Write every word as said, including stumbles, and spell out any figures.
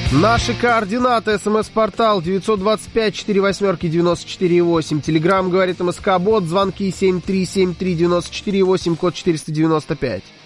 Наши координаты. СМС-портал девятьсот двадцать пять четыре восьмерки девяносто четыре восемь. Телеграмм говорит МСК-бот. Звонки семь три семь три девяносто четыре восемь, код четыреста девяносто пять.